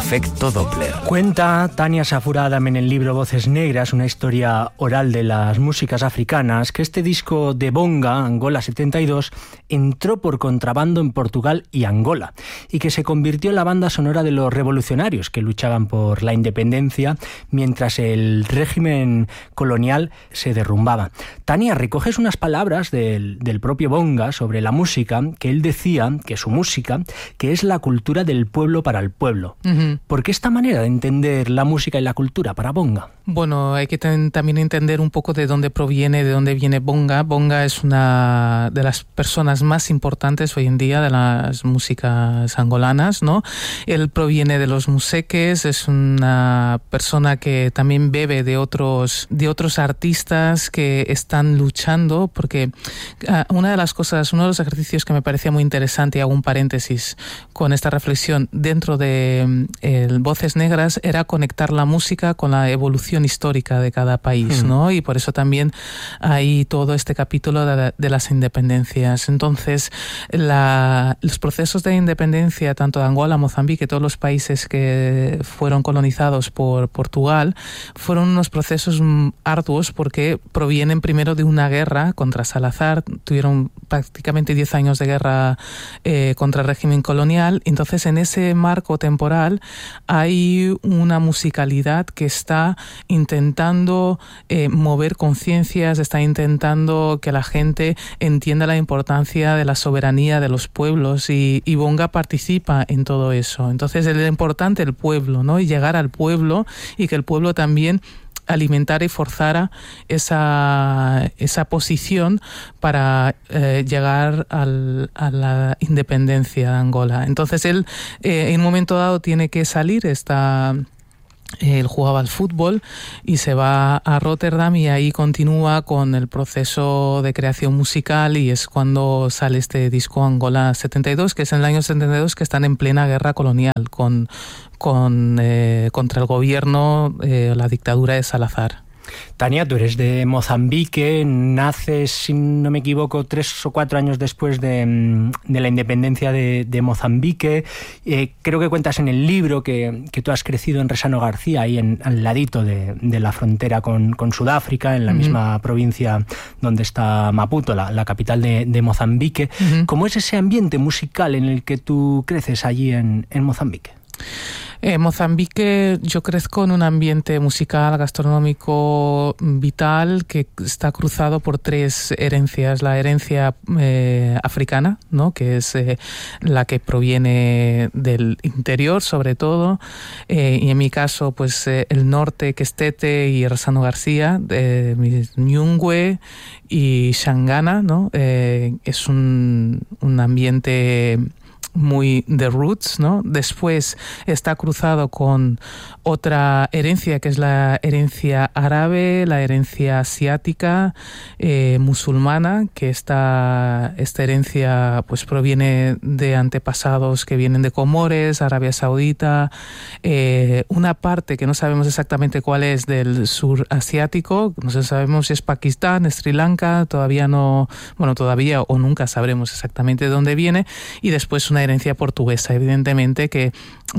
Efecto Doppler. Cuenta Tania Safura Adam en el libro Voces Negras, una historia oral de las músicas africanas, que este disco de Bonga, Angola 72, entró por contrabando en Portugal y Angola, y que se convirtió en la banda sonora de los revolucionarios que luchaban por la independencia mientras el régimen colonial se derrumbaba. Tania, recoges unas palabras del propio Bonga sobre la música, que él decía que su música, que es la cultura del pueblo para el pueblo. ¿Por qué esta manera de entender la música y la cultura para Bonga? Bueno, hay que también entender un poco de dónde viene Bonga. Bonga es una de las personas más importantes hoy en día de las músicas angolanas, ¿no? Él proviene de los museques, es una persona que también bebe de otros artistas que están luchando, porque uno de los ejercicios que me parecía muy interesante, y hago un paréntesis con esta reflexión dentro de Voces Negras, era conectar la música con la evolución histórica de cada país, ¿no? Y por eso también hay todo este capítulo de las independencias. Entonces, los procesos de independencia, tanto de Angola, Mozambique, todos los países que fueron colonizados por Portugal, fueron unos procesos arduos porque provienen primero de una guerra contra Salazar. Tuvieron prácticamente 10 años de guerra contra el régimen colonial. Entonces, en ese marco temporal hay una musicalidad que está intentando mover conciencias, está intentando que la gente entienda la importancia de la soberanía de los pueblos, y Bonga participa en todo eso. Entonces es importante el pueblo, ¿no? Y llegar al pueblo, y que el pueblo también alimentara y forzara esa posición para llegar a la independencia de Angola. Entonces él en un momento dado tiene que salir, él jugaba al fútbol y se va a Rotterdam, y ahí continúa con el proceso de creación musical, y es cuando sale este disco Angola 72, que es en el año 72, que están en plena guerra colonial contra el gobierno, la dictadura de Salazar. Tania, tú eres de Mozambique, naces, si no me equivoco, 3 o 4 años después de la independencia de Mozambique. Creo que cuentas en el libro que tú has crecido en Resano García, ahí al ladito de la frontera con Sudáfrica, en la misma provincia donde está Maputo, la capital de Mozambique. ¿Cómo es ese ambiente musical en el que tú creces allí en Mozambique? Mozambique, yo crezco en un ambiente musical, gastronómico, vital, que está cruzado por 3 herencias. La herencia africana, ¿no? Que es la que proviene del interior, sobre todo, y en mi caso, pues el norte, que es Tete y Resano García, Nyungwe y Xangana, ¿no? Es un ambiente muy de roots, ¿no? Después está cruzado con otra herencia, que es la herencia árabe, la herencia asiática, musulmana, que esta herencia pues proviene de antepasados que vienen de Comores, Arabia Saudita, una parte que no sabemos exactamente cuál es del sur asiático, no sabemos si es Pakistán, Sri Lanka, todavía o nunca sabremos exactamente de dónde viene, y después una herencia portuguesa, evidentemente, que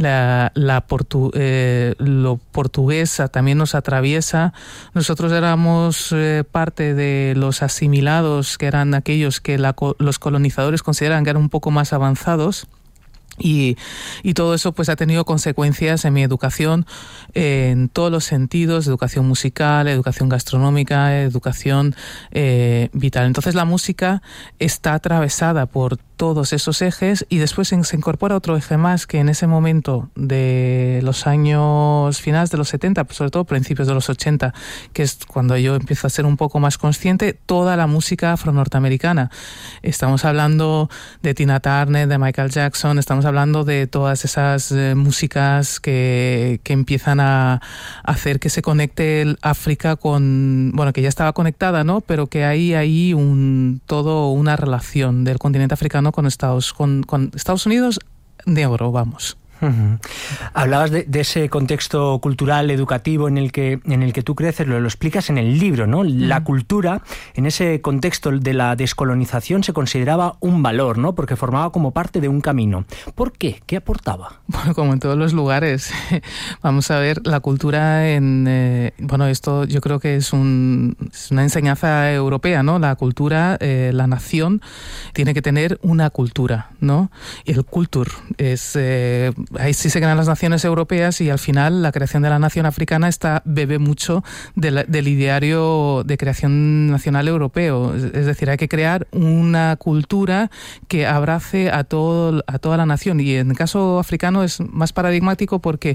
lo portuguesa también nos atraviesa. Nosotros éramos parte de los asimilados, que eran aquellos que los colonizadores consideran que eran un poco más avanzados. Y todo eso pues ha tenido consecuencias en mi educación en todos los sentidos: educación musical, educación gastronómica, educación vital. Entonces la música está atravesada por todos esos ejes, y después se incorpora otro eje más, que en ese momento de los años finales de los 70, sobre todo principios de los 80, que es cuando yo empiezo a ser un poco más consciente, toda la música afro-norteamericana. Estamos hablando de Tina Turner, de Michael Jackson, estamos hablando de todas esas músicas que empiezan a hacer que se conecte el África con, que ya estaba conectada, ¿no? Pero que hay todo una relación del continente africano con Estados Unidos negro, vamos. Uh-huh. Hablabas de ese contexto cultural, educativo en el que tú creces, lo explicas en el libro, ¿no? La cultura, en ese contexto de la descolonización, se consideraba un valor, ¿no? Porque formaba como parte de un camino. ¿Por qué? ¿Qué aportaba? Bueno, como en todos los lugares. Vamos a ver, la cultura esto yo creo que es una enseñanza europea, ¿no? La cultura, la nación, tiene que tener una cultura, ¿no? Y el cultur es... ahí sí se crean las naciones europeas y al final la creación de la nación africana bebe mucho del ideario de creación nacional europeo. Es decir, hay que crear una cultura que abrace a toda la nación. Y en el caso africano es más paradigmático porque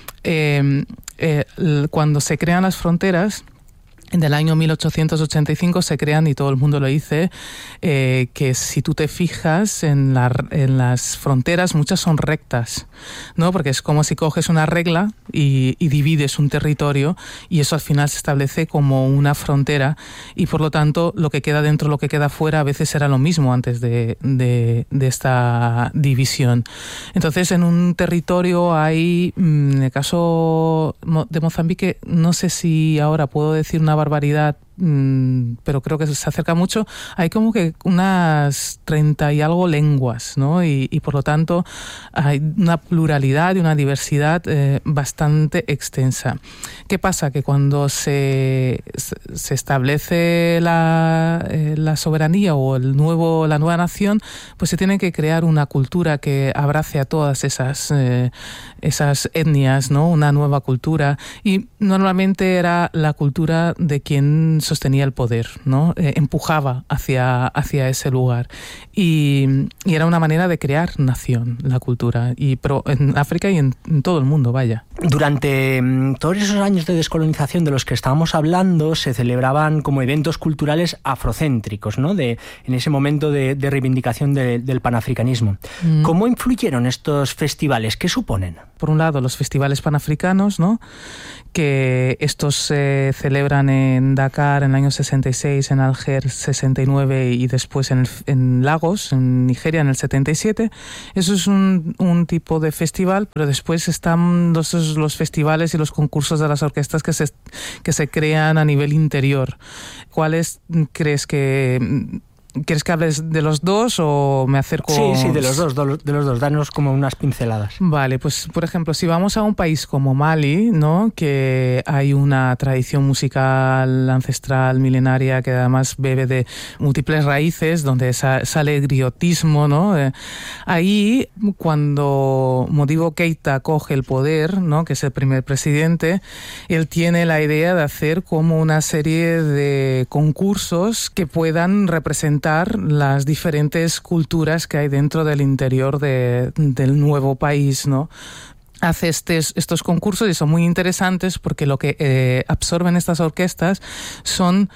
cuando se crean las fronteras, en el año 1885 se crean, y todo el mundo lo dice, que si tú te fijas en las fronteras, muchas son rectas, ¿no? Porque es como si coges una regla y divides un territorio, y eso al final se establece como una frontera, y por lo tanto lo que queda dentro, lo que queda fuera, a veces era lo mismo antes de esta división. Entonces, en un territorio hay, en el caso de Mozambique, no sé si ahora puedo decir una barbaridad, pero creo que se acerca mucho, hay como que unas 30 y algo lenguas, ¿no? Y por lo tanto hay una pluralidad y una diversidad bastante extensa. ¿Qué pasa? Que cuando se establece la soberanía o la nueva nación, pues se tiene que crear una cultura que abrace a todas esas etnias, ¿no? Una nueva cultura, y normalmente era la cultura de quien sostenía el poder, ¿no? Empujaba hacia ese lugar, y era una manera de crear nación, la cultura, pero en África y en todo el mundo, vaya. Durante todos esos años de descolonización de los que estábamos hablando, se celebraban como eventos culturales afrocéntricos, ¿no? En ese momento de reivindicación del panafricanismo. ¿Cómo influyeron estos festivales? ¿Qué suponen? Por un lado, los festivales panafricanos, ¿no? Que estos se celebran en Dakar en el año 66, en Alger 69 y después en Lagos, en Nigeria, en el 77. Eso es un tipo de festival, pero después están los festivales y los concursos de las orquestas que se crean a nivel interior. ¿Cuáles crees que... ¿Quieres que hables de los dos o me acerco? Sí, de los dos. Danos como unas pinceladas. Vale, pues por ejemplo, si vamos a un país como Mali, ¿no? Que hay una tradición musical ancestral milenaria que además bebe de múltiples raíces, donde sale el griotismo, ¿no? Ahí, cuando Modibo Keïta coge el poder, ¿no? Que es el primer presidente, él tiene la idea de hacer como una serie de concursos que puedan representar las diferentes culturas que hay dentro del interior del nuevo país, ¿no? Hace estos concursos y son muy interesantes porque lo que absorben estas orquestas son,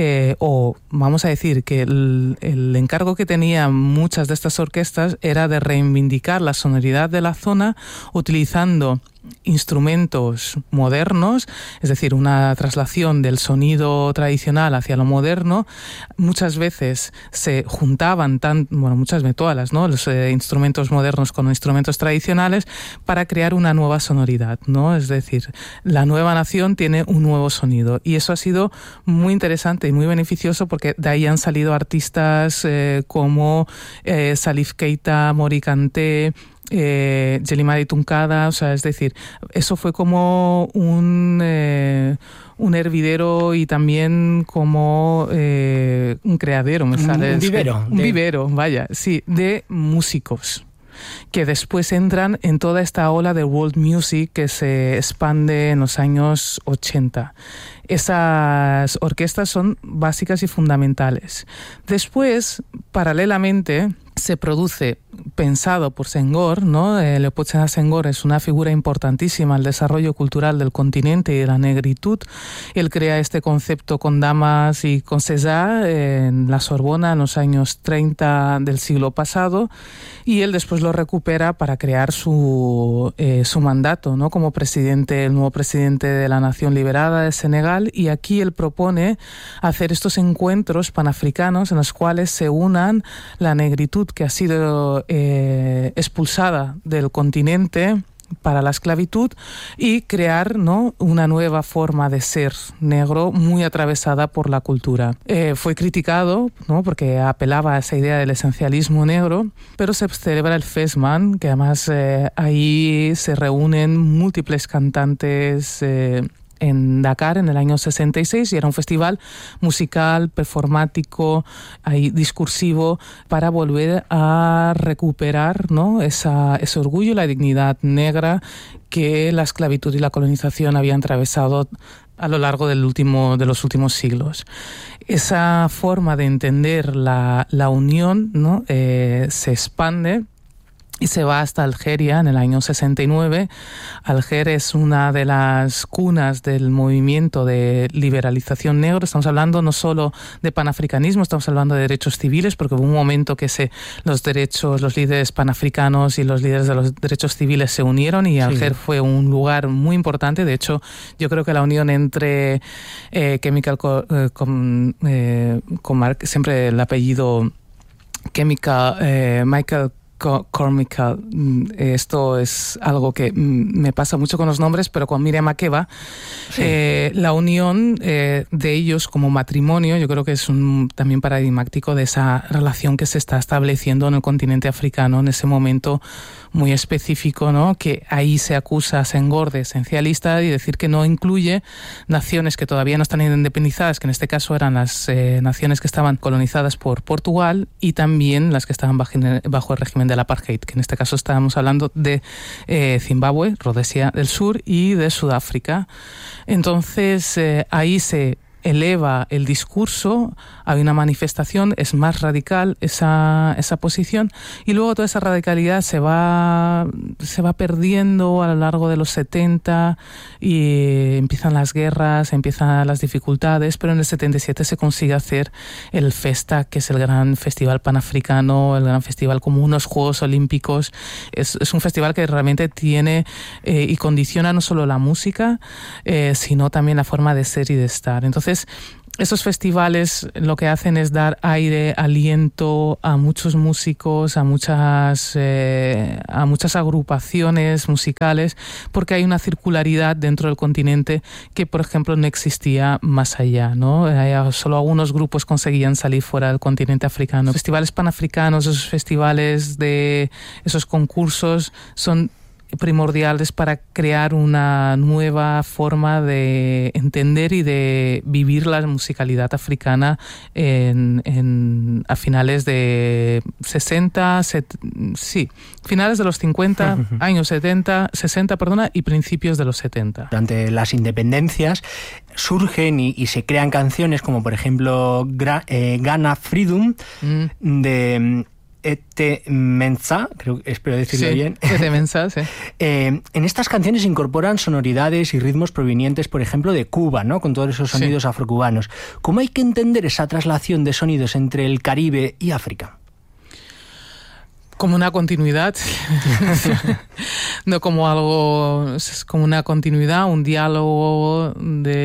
o vamos a decir que el encargo que tenían muchas de estas orquestas era de reivindicar la sonoridad de la zona utilizando instrumentos modernos, es decir, una traslación del sonido tradicional hacia lo moderno. Muchas veces se juntaban todas, ¿no? Los instrumentos modernos con los instrumentos tradicionales para crear una nueva sonoridad, ¿no? Es decir, la nueva nación tiene un nuevo sonido, y eso ha sido muy interesante y muy beneficioso porque de ahí han salido artistas como Salif Keita, Mori Kanté, Jelimari Tunkara, o sea, es decir, eso fue como un hervidero y también como un criadero, me sale. Un vivero. Un vivero, vaya, sí, de músicos que después entran en toda esta ola de world music que se expande en los años 80. Esas orquestas son básicas y fundamentales. Después, paralelamente, se produce, pensado por Senghor, ¿no? Leopold Sédar Senghor es una figura importantísima al desarrollo cultural del continente y de la negritud. Él crea este concepto con Damas y con César en la Sorbona en los años 30 del siglo pasado, y él después lo recupera para crear su mandato, ¿no? Como presidente, el nuevo presidente de la nación liberada de Senegal, y aquí él propone hacer estos encuentros panafricanos en los cuales se unan la negritud esclavitud que ha sido expulsada del continente para la esclavitud y crear, ¿no?, una nueva forma de ser negro muy atravesada por la cultura. Fue criticado, ¿no?, porque apelaba a esa idea del esencialismo negro, pero se celebra el Festman, que además ahí se reúnen múltiples cantantes en Dakar en el año 66 y era un festival musical, performático, discursivo, para volver a recuperar, ¿no?, ese orgullo y la dignidad negra que la esclavitud y la colonización habían atravesado a lo largo de los últimos siglos. Esa forma de entender la unión, ¿no?, se expande y se va hasta Algeria en el año 69. Alger es una de las cunas del movimiento de liberalización negro. Estamos hablando no solo de panafricanismo, estamos hablando de derechos civiles, porque hubo un momento que los líderes panafricanos y los líderes de los derechos civiles se unieron y Alger fue un lugar muy importante. De hecho, yo creo que la unión entre siempre el apellido Michael Cormical, esto es algo que me pasa mucho con los nombres, pero con Miriam Makeba, la unión de ellos como matrimonio, yo creo que es también paradigmático de esa relación que se está estableciendo en el continente africano en ese momento muy específico, ¿no?, que ahí se acusa a Senghor de esencialista y decir que no incluye naciones que todavía no están independizadas, que en este caso eran las naciones que estaban colonizadas por Portugal y también las que estaban bajo el régimen del apartheid, que en este caso estábamos hablando de Zimbabue, Rodesia del Sur y de Sudáfrica. Entonces ahí se eleva el discurso, hay una manifestación, es más radical esa posición y luego toda esa radicalidad se va perdiendo a lo largo de los 70 y empiezan las guerras, empiezan las dificultades, pero en el 77 se consigue hacer el Festa, que es el gran festival panafricano, el gran festival como unos Juegos Olímpicos. Es un festival que realmente tiene y condiciona no solo la música, sino también la forma de ser y de estar. Entonces, esos festivales lo que hacen es dar aire, aliento a muchos músicos, a muchas agrupaciones musicales, porque hay una circularidad dentro del continente que, por ejemplo, no existía más allá, ¿no? Solo algunos grupos conseguían salir fuera del continente africano. Los festivales panafricanos, esos festivales de esos concursos son primordiales para crear una nueva forma de entender y de vivir la musicalidad africana a finales de finales de los 50, años 60, y principios de los 70. Durante las independencias surgen y se crean canciones como, por ejemplo, Ghana Freedom de Ete Mensah, espero decirlo bien. Ete Mensah, sí. En estas canciones se incorporan sonoridades y ritmos provenientes, por ejemplo, de Cuba, ¿no?, con todos esos sonidos afrocubanos. ¿Cómo hay que entender esa traslación de sonidos entre el Caribe y África? Como una continuidad, no como algo, es como una continuidad, un diálogo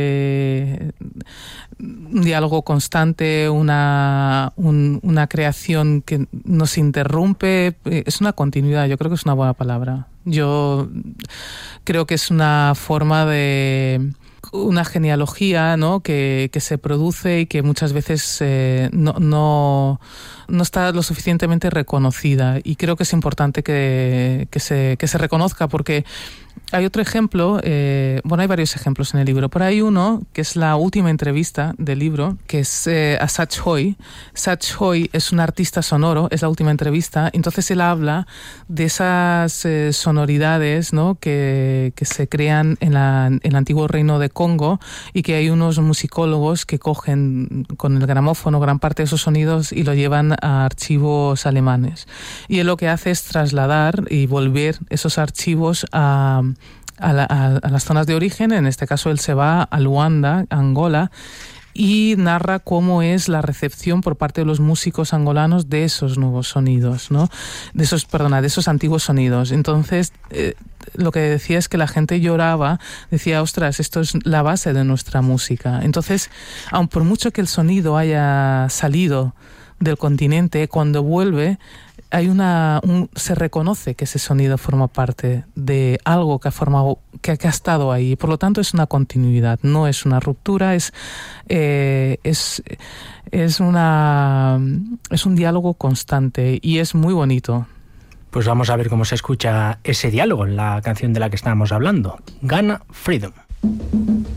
constante, una creación que no se interrumpe. Es una continuidad, yo creo que es una buena palabra. Yo creo que es una forma de una genealogía, ¿no?, que se produce y que muchas veces no está lo suficientemente reconocida, y creo que es importante que se reconozca, porque hay otro ejemplo, hay varios ejemplos en el libro, pero hay uno que es la última entrevista del libro, que es a Satch Hoy. Satch Hoy es un artista sonoro, es la última entrevista, entonces él habla de esas sonoridades, ¿no?, que se crean en el antiguo reino de Congo, y que hay unos musicólogos que cogen con el gramófono gran parte de esos sonidos y lo llevan a archivos alemanes. Y él lo que hace es trasladar y volver esos archivos a las zonas de origen. En este caso él se va a Luanda, Angola, y narra cómo es la recepción por parte de los músicos angolanos de esos nuevos sonidos, ¿no?, de esos antiguos sonidos. Entonces, lo que decía es que la gente lloraba, decía, ostras, esto es la base de nuestra música. Entonces, aun por mucho que el sonido haya salido del continente, cuando vuelve, se reconoce que ese sonido forma parte de algo que ha estado ahí. Por lo tanto, es una continuidad, no es una ruptura, es un diálogo constante y es muy bonito. Pues vamos a ver cómo se escucha ese diálogo en la canción de la que estábamos hablando, Ghana Freedom.